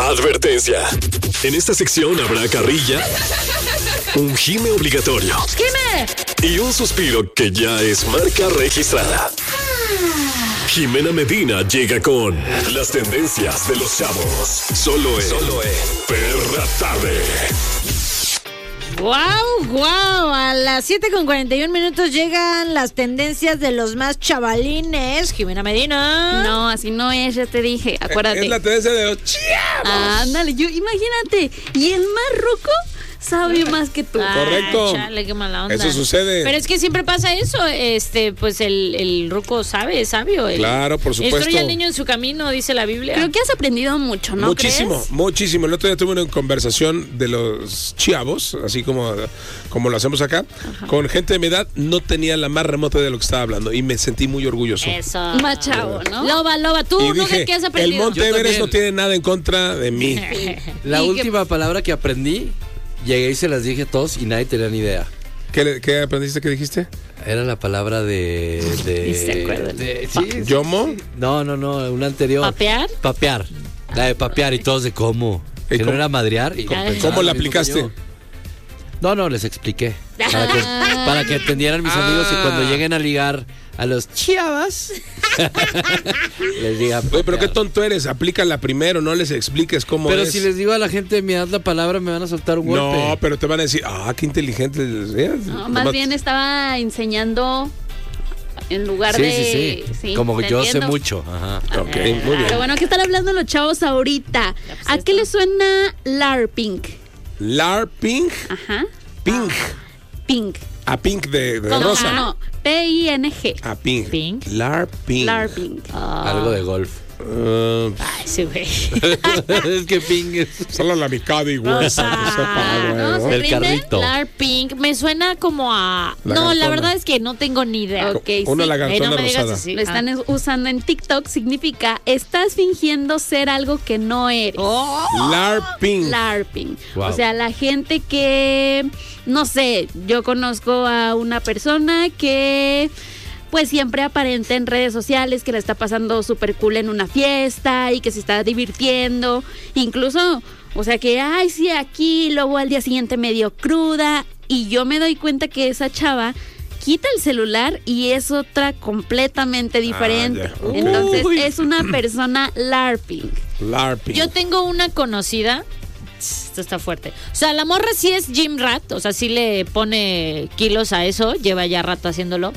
Advertencia. En esta sección habrá carrilla, un gime obligatorio y un suspiro que ya es marca registrada. Jimena Medina llega con las tendencias de los chavos. Solo en Perra Tarde. Wow, a las 7:41 llegan las tendencias de los más chavalines. Jimena Medina. No, así no es, ya te dije, acuérdate. Es la tendencia de los chavos. Ándale, imagínate, y el más ruco sabe más que tú. Correcto. Chale, qué mala onda. Eso sucede. Pero es que siempre pasa eso, pues el ruco sabe, es sabio. Claro, por supuesto. Instruye al niño en su camino, dice la Biblia. Creo que has aprendido mucho, ¿no crees? Muchísimo. El otro día tuve una conversación de los chavos, así como lo hacemos acá, con gente de mi edad. No tenía la más remota de lo que estaba hablando y me sentí muy orgulloso. Eso. Más chavo, ¿no? Loba, tú Y no dije, sé qué has aprendido. el Monte Everest no tiene nada en contra de mí. La última palabra que aprendí, llegué y se las dije a todos y nadie tenía ni idea. ¿Qué aprendiste? ¿Qué dijiste? Era la palabra de Ni se acuerdan. sí, ¿Yomo? No, una anterior. ¿Papear? Papear. La de papear y todos de cómo. ¿Y Que cómo? no era madrear. Y ¿Cómo pensaban la lo mismo que aplicaste? yo. No, les expliqué. Para que entendieran mis amigos y cuando lleguen a ligar a los chavas, les diga. Oye, pero qué tonto eres. Aplícala primero, no les expliques cómo Pero es. si les digo a la gente de mi edad la palabra, me van a soltar un golpe. No, pero te van a decir, qué inteligente. No, más bien estaba enseñando en lugar de... Sí. Como ¿te yo sé entiendo? mucho. Ajá. Ok, muy bien. Pero bueno, ¿qué están hablando los chavos ahorita? ¿A qué les suena LARPing? LARPing. Ajá. Pink. Pink. A pink de ¿Cómo? rosa. No, P-I-N-G. A pink. Pink. LARPing. LARPing. Algo de golf. Ay, sí, güey. Es que ping es Solo la mitad y güey. Rosa. ¿No? ¿Se del rinden? carrito. LARPing, me suena como a... No, Lagartona. la verdad es que no tengo ni idea. Ok, Una sí. lagartona no me digas rosada. así. Lo están usando en TikTok, significa estás fingiendo ser algo que no eres. LARPing. LARPing. Wow. O sea, la gente que, no sé, yo conozco a una persona que pues siempre aparenta en redes sociales que la está pasando súper cool en una fiesta y que se está divirtiendo. Incluso, o sea que, ay, sí, aquí, luego al día siguiente medio cruda. Y yo me doy cuenta que esa chava quita el celular y es otra completamente diferente. ya. Ok. Entonces, es una persona LARPing. LARPing. Yo tengo una conocida. Esto está fuerte. O sea, la morra sí es gym rat. O sea, sí le pone kilos a eso. Lleva ya rato haciéndolo.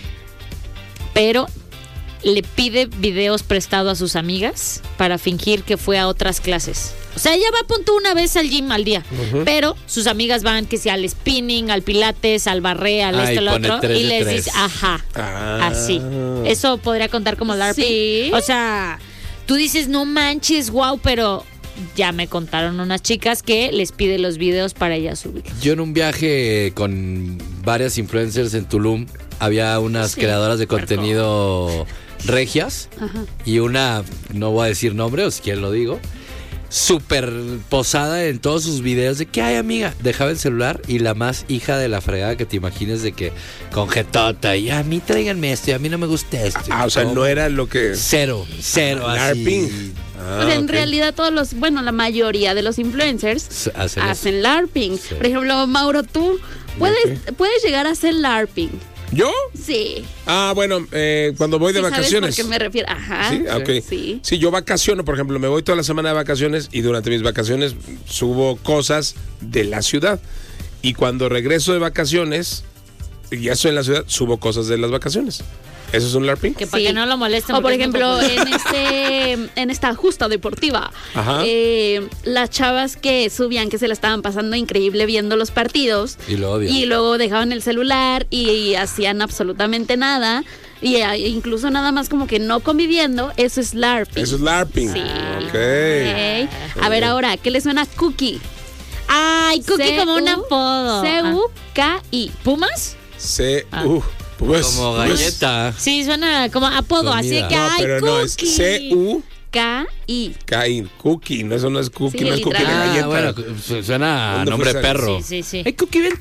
Pero le pide videos prestados a sus amigas para fingir que fue a otras clases. O sea, ella va a punto una vez al gym al día. Pero sus amigas van que sea al spinning, al pilates, al barré, al Ay, al pone otro. 3 Y de les 3. dice, ajá. Ah. Así. Eso podría contar como LARPing. Sí. O sea, tú dices, no manches, wow, pero ya me contaron unas chicas que les pide los videos para ella subir. Yo en un viaje con varias influencers en Tulum, había unas creadoras de contenido regias. Ajá. Y una, no voy a decir nombre, o si quieren lo digo, súper posada en todos sus videos de que, ay, amiga, dejaba el celular y la más hija de la fregada que te imagines, de que con jetota y a mí tráiganme esto y a mí no me gusta esto. O sea, no era lo que... Cero, LARPing. así. Pues en ok. realidad todos los, bueno, la mayoría de los influencers Hacen eso. hacen LARPing. Sí. Por ejemplo, Mauro, tú puedes llegar a hacer LARPing. ¿Yo? Sí. Bueno, cuando voy de ¿Sí vacaciones. ¿Sabes por qué me refiero? Ajá. Sí, ok. Sí. Sí, yo vacaciono, por ejemplo, me voy toda la semana de vacaciones y durante mis vacaciones subo cosas de la ciudad. Y cuando regreso de vacaciones, y ya estoy en la ciudad, subo cosas de las vacaciones. ¿Eso es un LARPing? Que para Sí. que no lo molesten. O por porque es muy ejemplo, popular. en esta justa deportiva, Ajá. las chavas que subían que se la estaban pasando increíble viendo los partidos Y lo odian. y luego dejaban el celular y hacían absolutamente nada y incluso nada más como que no conviviendo, eso es LARPing. Eso es LARPing. Sí. Ok. Ok. A ver ahora, ¿qué le suena Cookie? Ay, Cookie como un apodo. C-U-K-I. ¿Pumas? C-U. Pues, Como galleta. Sí, suena como apodo, Comida. así que No, ay, pero no, es Cookie. C-U. K-I. K-I. Cookie. No, eso no es cookie, Sí, no es cookie de literal. galleta. Bueno, suena a ¿Dónde nombre fue perro. Sí, sí, sí. Ay, Cookie, vente.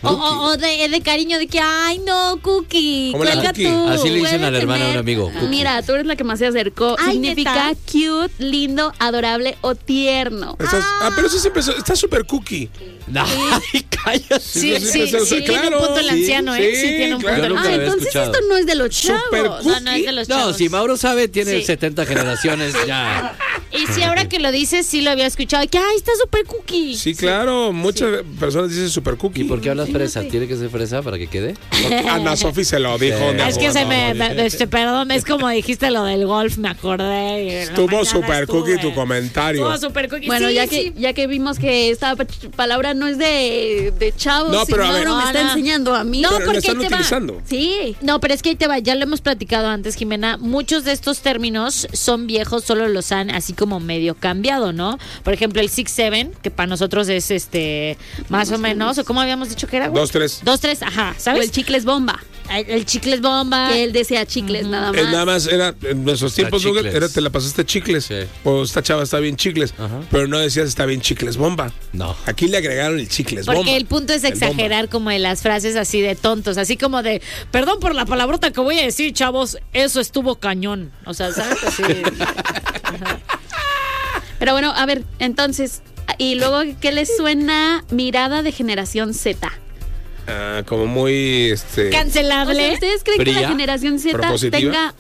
O de cariño, de que, ay, no, Cookie, ¿Cómo la cuelga Cookie? tú. Así le dicen a la Puede hermana de un tener- amigo. Cookie. Mira, tú eres la que más se acercó. Ay, Significa ¿neta? cute, lindo, adorable o tierno. Pero eso siempre está súper cookie. Ay, cállate. Sí, Sí, tiene claro. un punto el anciano, ¿eh? Sí, Sí, tiene un claro. punto el Nunca Ah, había anciano. entonces escuchado. esto no es de los chavos. Super No, no es de los chavos. No, si Mauro sabe, tiene Sí. 70 generaciones ya. Y si ahora que lo dices, sí lo había escuchado, que, ay, está súper Cookie. Sí, claro. Muchas personas dicen super cookie. ¿Y por qué hablas fresa? ¿Tiene que ser fresa para que quede? Porque Ana Sofi se lo dijo. Sí. de Es que acuerdo. perdón, es como dijiste lo del golf, me acordé. y en la Estuvo mañana super cookie estuve. tu comentario. Estuvo super cookie. Bueno, sí, ya que vimos que esta palabra no es de chavos, No, pero y a ver. Mauro me No, está no. enseñando a mí. No, Pero lo porque están ahí te va. utilizando. Sí. No, pero es que ahí te va, ya lo hemos platicado antes, Jimena. Muchos de estos términos son viejos, solo los han así como medio cambiado, ¿no? Por ejemplo, el 6-7, que para nosotros es más o menos, o cómo habíamos dicho que era, güey? 2-3. 2-3, ajá, O ¿sabes? el chicles bomba. El chicle es bomba. Que él desea chicles nada más. Nada más era, en nuestros tiempos, chicles. Douglas, era te la pasaste chicles. Sí. O esta chava está bien chicles. Ajá. Pero no decías está bien chicles bomba. No. Aquí le agregaron el chicles bomba. Porque el punto es El bomba. exagerar como de las frases así de tontos, así como de, perdón por la palabrota que voy a decir, chavos, eso estuvo cañón. O sea, ¿sabes? Así. Ajá. Pero bueno, a ver, entonces, y luego, ¿qué les suena mirada de generación Z? Ah, como muy O Cancelable. sea, ¿ustedes creen que Fría. la generación Z Propositiva. tenga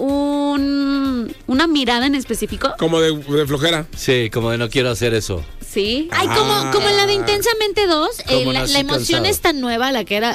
una mirada en específico? como de flojera. Sí, como de no quiero hacer eso. Sí. Ay, como en la de Intensamente 2, Como la nací emoción cansado. es tan nueva, la que era...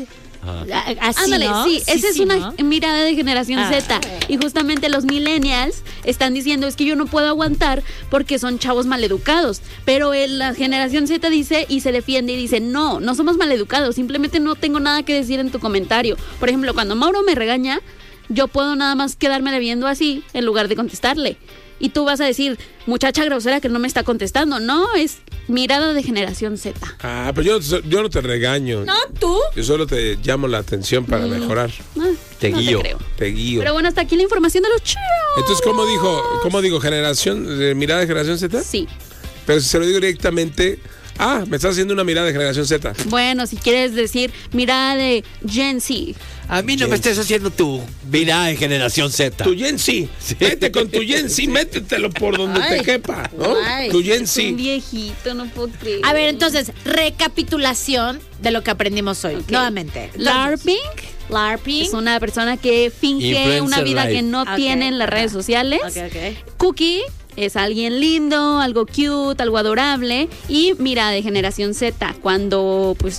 así, Ándale, ¿no? sí, esa es una ¿no? mirada de generación Ah. Z. Y justamente los millennials están diciendo es que yo no puedo aguantar porque son chavos maleducados. Pero la generación Z dice y se defiende y dice, no somos maleducados, simplemente no tengo nada que decir en tu comentario. Por ejemplo, cuando Mauro me regaña, yo puedo nada más quedarme viendo así en lugar de contestarle. Y tú vas a decir, muchacha grosera que no me está contestando. No, es mirada de generación Z. Ah, pero yo no te regaño. No, tú. Yo solo te llamo la atención para mejorar. Ah, Te no guío. creo. Te guío. Pero bueno, hasta aquí la información de los chicos. Entonces, ¿cómo digo? ¿Mirada de generación Z? Sí. Pero si se lo digo directamente, me estás haciendo una mirada de generación Z. Bueno, si quieres decir mirada de Gen Z. A mí no me estés haciendo tu vida en generación Z. Tu Gen Z. Vete con tu Gen Z, métetelo por donde Ay. te quepa, ¿no? Ay. Tu Gen Un Z. viejito, no puedo creer. A ver, entonces, recapitulación de lo que aprendimos hoy. Ok. Nuevamente. LARPing LARPing. es una persona que finge Influencer una vida life. que no Ok, tiene en las ajá. redes sociales. Ok. Cookie es alguien lindo, algo cute, algo adorable. Y mira, de generación Z, cuando pues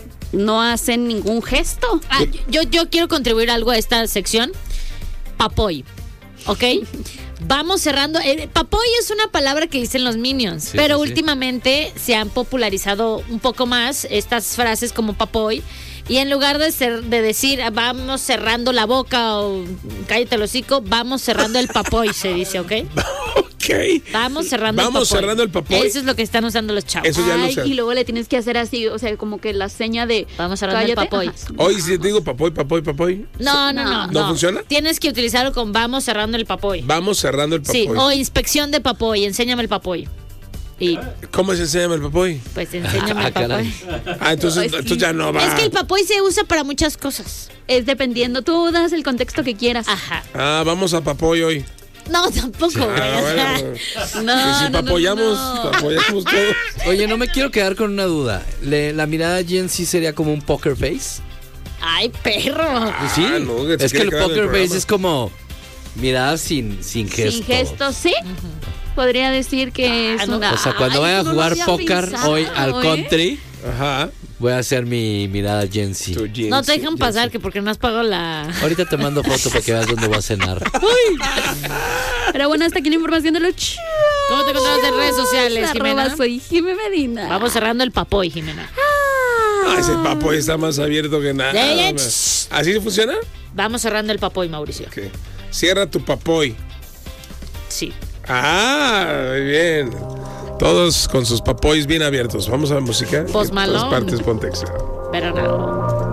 no hacen ningún gesto. Yo quiero contribuir algo a esta sección. Papoy. ¿Ok? Vamos cerrando. Papoy es una palabra que dicen los Minions, Sí, pero sí, sí. últimamente se han popularizado un poco más estas frases como papoy. Y en lugar de decir vamos cerrando la boca o cállate el hocico, vamos cerrando el papoy, se dice, ¿ok? Ok. Vamos cerrando Vamos el papoy. cerrando el papoy. Eso es lo que están usando los chavos. Eso ya lo Ay, sé. y luego le tienes que hacer así, o sea, como que la seña de Vamos cerrando el cállate. papoy. Ajá. Hoy si te digo papoy. No. ¿No funciona? Tienes que utilizarlo con vamos cerrando el papoy. Vamos cerrando el papoy. Sí, o inspección de papoy, enséñame el papoy. Y ¿Cómo se enseña el papoy? pues enséñame el caray. papoy. Entonces, Ay, sí. entonces ya no va. Es que el papoy se usa para muchas cosas. Es dependiendo, tú das el contexto que quieras. Ajá. Vamos a papoy hoy. No, tampoco, güey. o sea, No, Que si papoyamos, no. papoyamos todos. Oye, no me quiero quedar con una duda. La mirada Gen Z sería como un poker face. Ay, perro. Sí. no, que se Es que quiere el quedar en el poker face programa. es como mirada sin gesto. Sin gesto, sí. Podría decir que es no. una. O sea, cuando Ay, vaya a no lo jugar había póker pensado, hoy al ¿eh? country, Ajá. voy a hacer mi mirada Gen Z. Tu Gen No te Z, dejan Gen pasar Z. que porque no has pagado la... Ahorita te mando foto para que veas dónde voy a cenar. Pero bueno, hasta aquí la información de los chicos. ¿Cómo te encontramos en redes sociales, Jimena? Arroba soy Jime Medina. Vamos cerrando el papoy, Jimena. Ese papoy está más abierto que nada. Ya, man. shh. ¿Así funciona? Vamos cerrando el papoy, Mauricio. Ok. Cierra tu papoy. Sí. Muy bien. Todos con sus papoys bien abiertos. Vamos a la música. Post En todas Malone. partes, ponte Exa. Pero no.